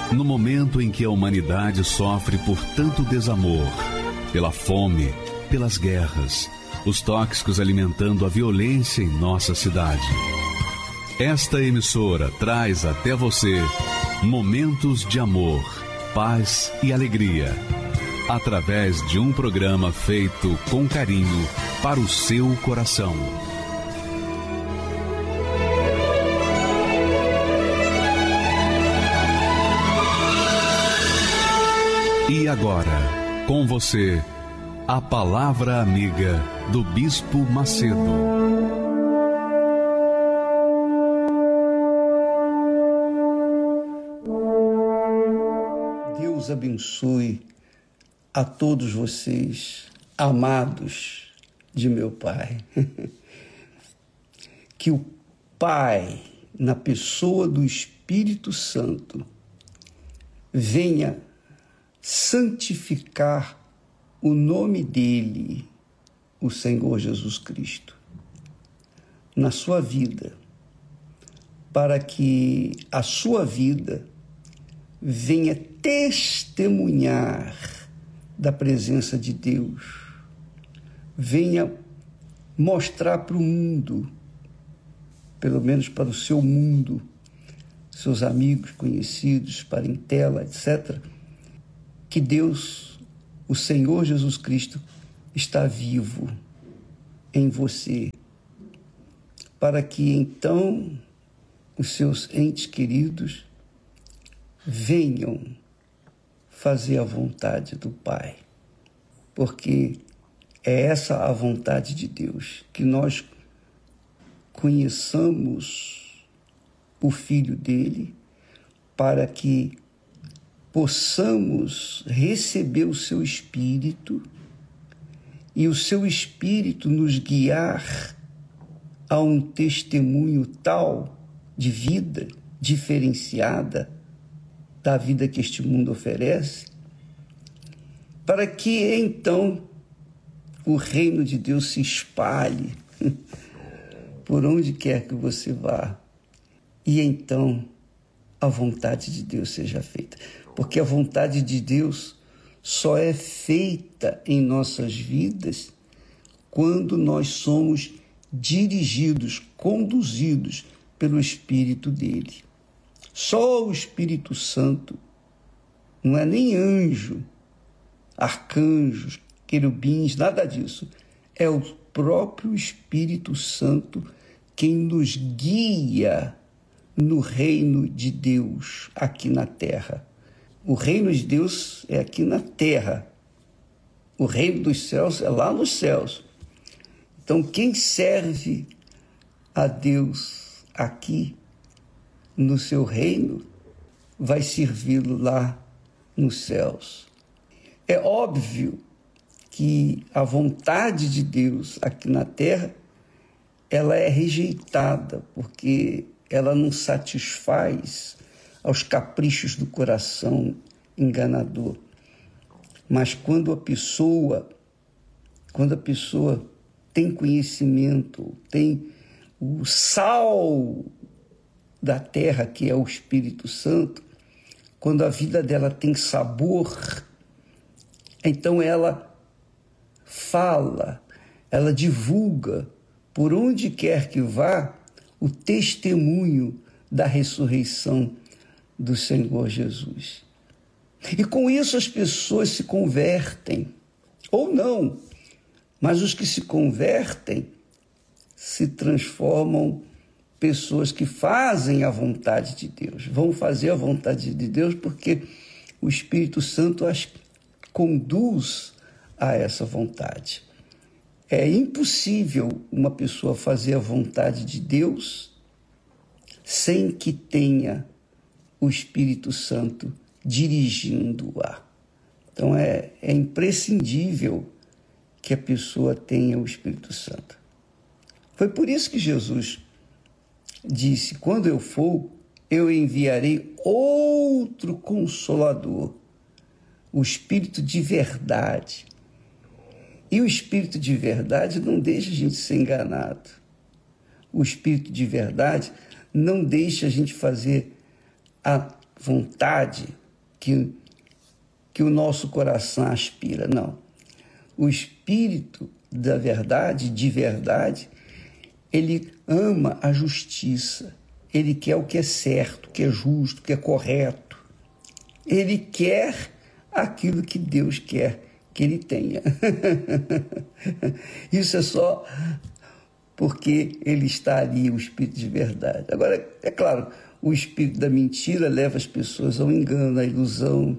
No momento em que a humanidade sofre por tanto desamor, pela fome, pelas guerras, os tóxicos alimentando a violência em nossa cidade. Esta emissora traz até você momentos de amor, paz e alegria, através de um programa feito com carinho para o seu coração. E agora, com você, a Palavra Amiga do Bispo Macedo. Deus abençoe a todos vocês, amados de meu Pai. Que o Pai, na pessoa do Espírito Santo, venha santificar o nome dele, o Senhor Jesus Cristo, na sua vida, para que a sua vida venha testemunhar da presença de Deus, venha mostrar para o mundo, pelo menos para o seu mundo, seus amigos, conhecidos, parentela, etc., que Deus, o Senhor Jesus Cristo, está vivo em você, para que então os seus entes queridos venham fazer a vontade do Pai, porque é essa a vontade de Deus, que nós conheçamos o Filho dele, para que possamos receber o seu Espírito e o seu Espírito nos guiar a um testemunho tal de vida diferenciada da vida que este mundo oferece, para que então o reino de Deus se espalhe por onde quer que você vá, e então a vontade de Deus seja feita. Porque a vontade de Deus só é feita em nossas vidas quando nós somos dirigidos, conduzidos pelo Espírito dele. Só o Espírito Santo, não é nem anjo, arcanjos, querubins, nada disso. É o próprio Espírito Santo quem nos guia no reino de Deus aqui na terra. O reino de Deus é aqui na terra. O reino dos céus é lá nos céus. Então, quem serve a Deus aqui no seu reino, vai servi-lo lá nos céus. É óbvio que a vontade de Deus aqui na terra, ela é rejeitada, porque ela não satisfaz aos caprichos do coração enganador. Mas quando a pessoa tem conhecimento, tem o sal da terra, que é o Espírito Santo, quando a vida dela tem sabor, então ela fala, ela divulga, por onde quer que vá, o testemunho da ressurreição do Senhor Jesus. E com isso as pessoas se convertem, ou não, mas os que se convertem se transformam pessoas que fazem a vontade de Deus, vão fazer a vontade de Deus porque o Espírito Santo as conduz a essa vontade. É impossível uma pessoa fazer a vontade de Deus sem que tenha o Espírito Santo dirigindo-a. Então é imprescindível que a pessoa tenha o Espírito Santo. Foi por isso que Jesus disse: quando eu for, eu enviarei outro Consolador, o Espírito de verdade. E o Espírito de verdade não deixa a gente ser enganado. O Espírito de verdade não deixa a gente fazer a vontade que o nosso coração aspira, não. O Espírito da verdade, de verdade, ele ama a justiça, ele quer o que é certo, o que é justo, o que é correto. Ele quer aquilo que Deus quer que ele tenha. Isso é só porque ele está ali, o Espírito de verdade. Agora, é claro, o Espírito da mentira leva as pessoas ao engano, à ilusão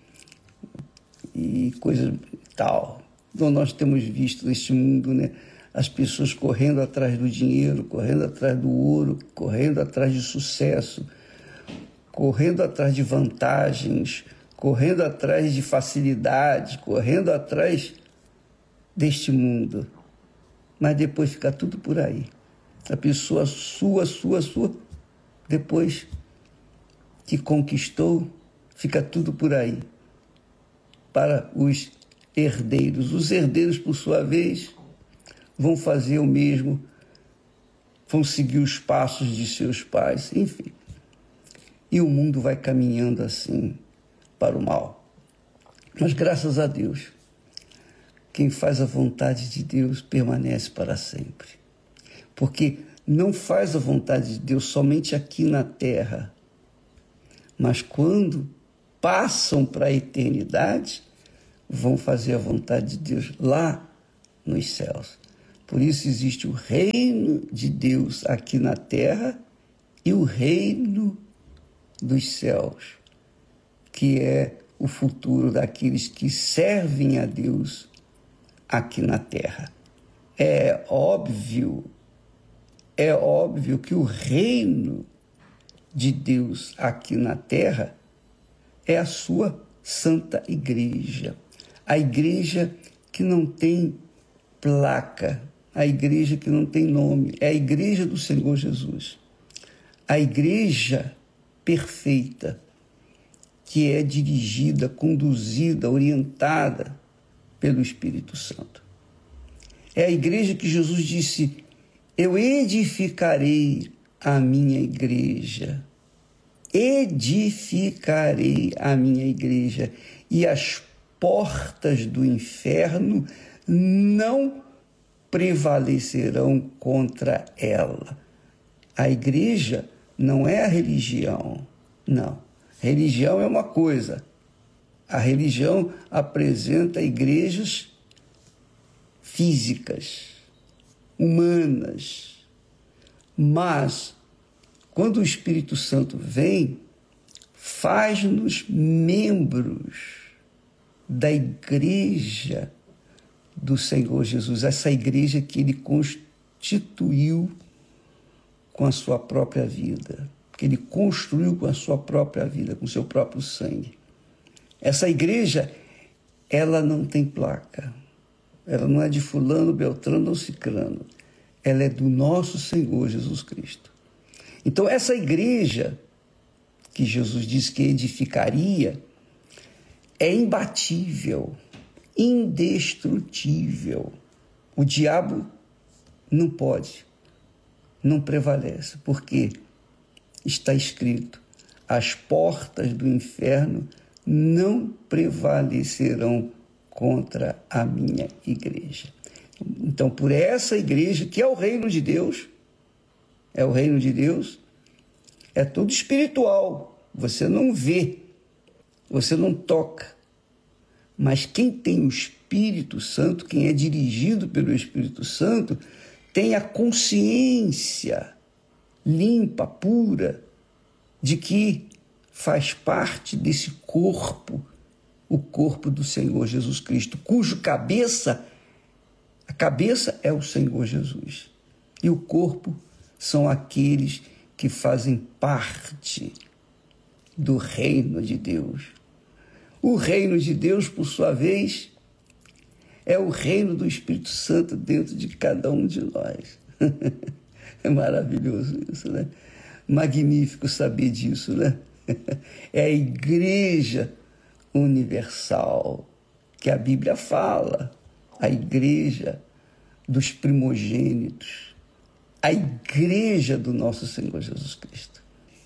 e coisa tal. Então, nós temos visto neste mundo, né, as pessoas correndo atrás do dinheiro, correndo atrás do ouro, correndo atrás de sucesso, correndo atrás de vantagens, correndo atrás de facilidade, correndo atrás deste mundo. Mas depois fica tudo por aí. A pessoa sua, depois que conquistou, fica tudo por aí. Para os herdeiros. Os herdeiros, por sua vez, vão fazer o mesmo, vão seguir os passos de seus pais, enfim. E o mundo vai caminhando assim para o mal. Mas graças a Deus, quem faz a vontade de Deus permanece para sempre. Porque não faz a vontade de Deus somente aqui na terra, mas quando passam para a eternidade, vão fazer a vontade de Deus lá nos céus. Por isso existe o reino de Deus aqui na terra e o reino dos céus, que é o futuro daqueles que servem a Deus aqui na terra. É óbvio que o reino de Deus aqui na terra é a sua santa igreja. A igreja que não tem placa, a igreja que não tem nome, é a igreja do Senhor Jesus. A igreja perfeita, que é dirigida, conduzida, orientada pelo Espírito Santo. É a igreja que Jesus disse: eu edificarei a minha igreja. Edificarei a minha igreja e as portas do inferno não prevalecerão contra ela. A igreja não é a religião, não. Religião é uma coisa. A religião apresenta igrejas físicas, humanas. Mas, quando o Espírito Santo vem, faz-nos membros da igreja do Senhor Jesus, essa igreja que ele constituiu com a sua própria vida, que ele construiu com a sua própria vida, com o seu próprio sangue. Essa igreja, ela não tem placa, ela não é de fulano, beltrano ou cicrano, ela é do nosso Senhor Jesus Cristo. Então, essa igreja que Jesus disse que edificaria é imbatível, indestrutível. O diabo não pode, não prevalece, porque está escrito: as portas do inferno não prevalecerão contra a minha igreja. Então, por essa igreja, que é o reino de Deus, é tudo espiritual. Você não vê, você não toca. Mas quem tem o Espírito Santo, quem é dirigido pelo Espírito Santo, tem a consciência limpa, pura, de que faz parte desse corpo, o corpo do Senhor Jesus Cristo, cujo a cabeça é o Senhor Jesus. E o corpo são aqueles que fazem parte do reino de Deus. O reino de Deus, por sua vez, é o reino do Espírito Santo dentro de cada um de nós. É maravilhoso isso, né? Magnífico saber disso, né? É a igreja universal que a Bíblia fala, a igreja dos primogênitos, a igreja do nosso Senhor Jesus Cristo.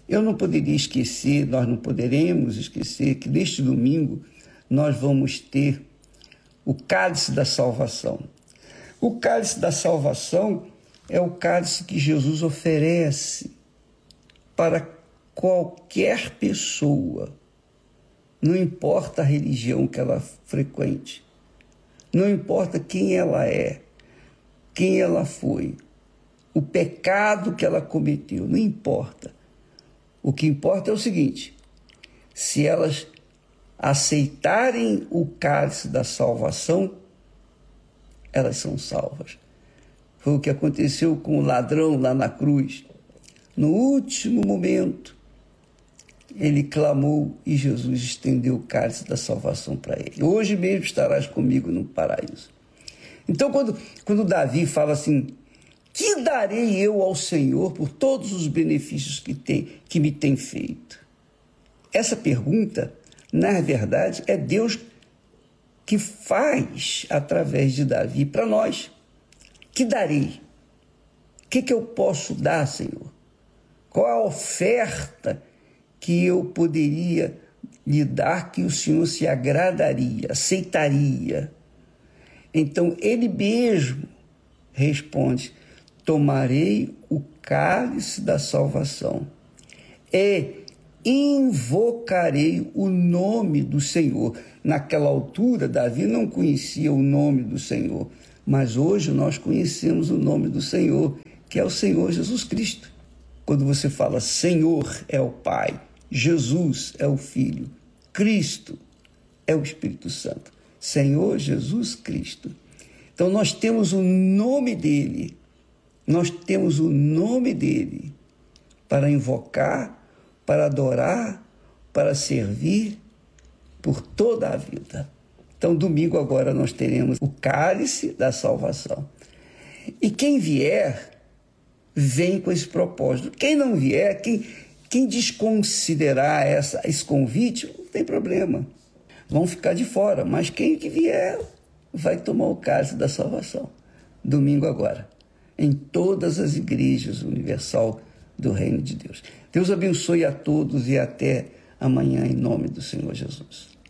Eu não poderia esquecer, nós não poderemos esquecer que neste domingo nós vamos ter o cálice da salvação. O cálice da salvação é o cálice que Jesus oferece para qualquer pessoa, não importa a religião que ela frequente, não importa quem ela é, quem ela foi, o pecado que ela cometeu, não importa. O que importa é o seguinte: se elas aceitarem o cálice da salvação, elas são salvas. Foi o que aconteceu com o ladrão lá na cruz. No último momento, ele clamou e Jesus estendeu o cálice da salvação para ele. Hoje mesmo estarás comigo no paraíso. Então, quando Davi fala assim: que darei eu ao Senhor por todos os benefícios que me tem feito? Essa pergunta, na verdade, é Deus que faz através de Davi para nós. Que darei? O que eu posso dar, Senhor? Qual a oferta que eu poderia lhe dar que o Senhor se agradaria, aceitaria? Então, ele mesmo responde: tomarei o cálice da salvação e invocarei o nome do Senhor. Naquela altura, Davi não conhecia o nome do Senhor, mas hoje nós conhecemos o nome do Senhor, que é o Senhor Jesus Cristo. Quando você fala Senhor, é o Pai, Jesus é o Filho, Cristo é o Espírito Santo. Senhor Jesus Cristo. Então nós temos o nome dele, para invocar, para adorar, para servir por toda a vida. Então domingo agora nós teremos o cálice da salvação. E quem vier, vem com esse propósito. Quem não vier, quem desconsiderar esse convite, não tem problema. Vão ficar de fora, mas quem que vier vai tomar o cálice da salvação. Domingo agora, em todas as igrejas universal do Reino de Deus. Deus abençoe a todos e até amanhã, em nome do Senhor Jesus.